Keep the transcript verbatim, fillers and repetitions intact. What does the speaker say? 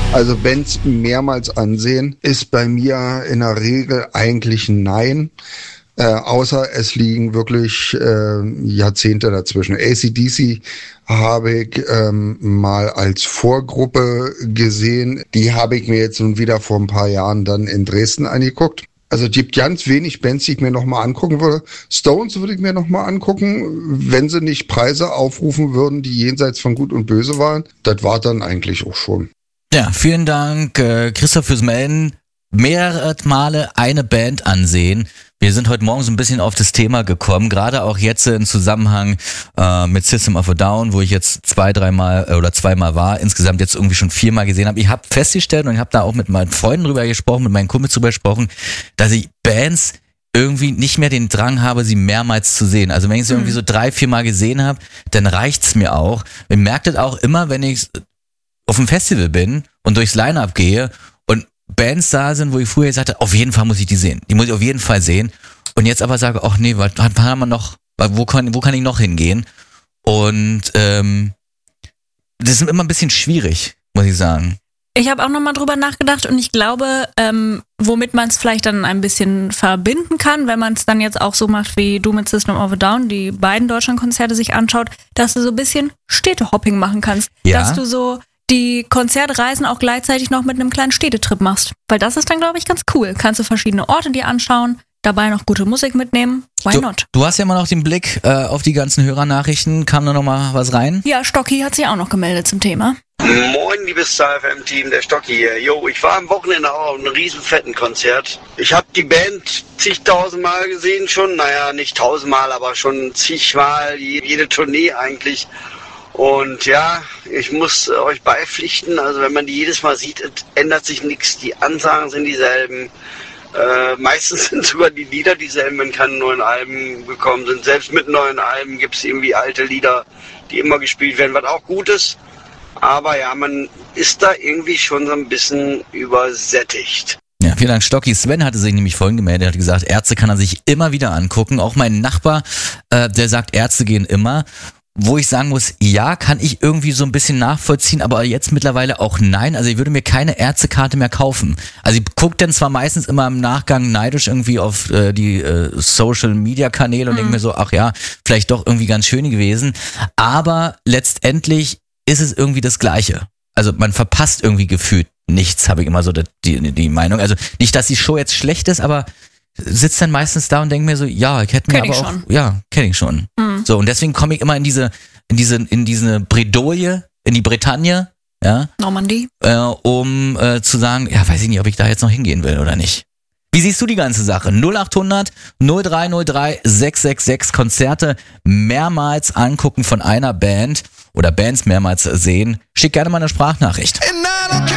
Also Bands mehrmals ansehen ist bei mir in der Regel eigentlich ein Nein. Äh, außer es liegen wirklich äh, Jahrzehnte dazwischen. A C D C habe ich ähm, mal als Vorgruppe gesehen. Die habe ich mir jetzt nun wieder vor ein paar Jahren dann in Dresden angeguckt. Also es gibt ganz wenig Bands, die ich mir nochmal angucken würde. Stones würde ich mir nochmal angucken, wenn sie nicht Preise aufrufen würden, die jenseits von Gut und Böse waren. Das war dann eigentlich auch schon. Ja, vielen Dank, äh, Christoph, fürs Melden. Mehrere Male eine Band ansehen. Wir sind heute Morgen so ein bisschen auf das Thema gekommen, gerade auch jetzt im Zusammenhang äh, mit System of a Down, wo ich jetzt zwei, dreimal äh, oder zweimal war, insgesamt jetzt irgendwie schon viermal gesehen habe. Ich habe festgestellt und ich habe da auch mit meinen Freunden drüber gesprochen, mit meinen Kumpels drüber gesprochen, dass ich Bands irgendwie nicht mehr den Drang habe, sie mehrmals zu sehen. Also wenn ich sie mhm. irgendwie so drei, viermal gesehen habe, dann reicht's mir auch. Ich merke das auch immer, wenn ich auf einem Festival bin und durchs Line-Up gehe und Bands da sind, wo ich früher gesagt habe, auf jeden Fall muss ich die sehen. Die muss ich auf jeden Fall sehen. Und jetzt aber sage, ach nee, was haben wir noch, wo kann, wo kann ich noch hingehen? Und ähm, das ist immer ein bisschen schwierig, muss ich sagen. Ich habe auch nochmal drüber nachgedacht und ich glaube, ähm, womit man es vielleicht dann ein bisschen verbinden kann, wenn man es dann jetzt auch so macht wie du mit System of a Down, die beiden Deutschlandkonzerte sich anschaut, dass du so ein bisschen Städtehopping machen kannst. Ja. Dass du so die Konzertreisen auch gleichzeitig noch mit einem kleinen Städtetrip machst. Weil das ist dann, glaube ich, ganz cool. Kannst du verschiedene Orte dir anschauen, dabei noch gute Musik mitnehmen. Why du, not? Du hast ja immer noch den Blick äh, auf die ganzen Hörernachrichten. Kam da noch mal was rein? Ja, Stocki hat sich auch noch gemeldet zum Thema. Moin, liebes Star F M-Team, der Stocki hier. Jo, ich war am Wochenende auch auf einem riesen fetten Konzert. Ich habe die Band zigtausendmal gesehen schon. Naja, nicht tausendmal, aber schon zigmal, jede Tournee eigentlich. Und ja, ich muss äh, euch beipflichten, also wenn man die jedes Mal sieht, ändert sich nichts. Die Ansagen sind dieselben. Äh, meistens sind sogar die Lieder dieselben, wenn keine neuen Alben gekommen sind. Selbst mit neuen Alben gibt es irgendwie alte Lieder, die immer gespielt werden, was auch gut ist. Aber ja, man ist da irgendwie schon so ein bisschen übersättigt. Ja, vielen Dank, Stocki. Sven hatte sich nämlich vorhin gemeldet, hat gesagt, Ärzte kann er sich immer wieder angucken. Auch mein Nachbar, äh, der sagt, Ärzte gehen immer. Wo ich sagen muss, ja, kann ich irgendwie so ein bisschen nachvollziehen, aber jetzt mittlerweile auch nein. Also ich würde mir keine Ärztekarte mehr kaufen. Also ich gucke dann zwar meistens immer im Nachgang neidisch irgendwie auf äh, die äh, Social-Media-Kanäle und mhm. denke mir so, ach ja, vielleicht doch irgendwie ganz schön gewesen. Aber letztendlich ist es irgendwie das Gleiche. Also man verpasst irgendwie gefühlt nichts, habe ich immer so die, die Meinung. Also nicht, dass die Show jetzt schlecht ist, aber sitzt dann meistens da und denke mir so, ja, ich hätte mir kenn aber ich auch, schon. ja, kenne ich schon. Mhm. So, und deswegen komme ich immer in diese, in diese, in diese Bredouille, in die Bretagne, ja. Normandie. Äh, um äh, zu sagen, ja, weiß ich nicht, ob ich da jetzt noch hingehen will oder nicht. Wie siehst du die ganze Sache? null acht hundert null drei null drei sechs sechs sechs Konzerte mehrmals angucken von einer Band oder Bands mehrmals sehen. Schick gerne mal eine Sprachnachricht.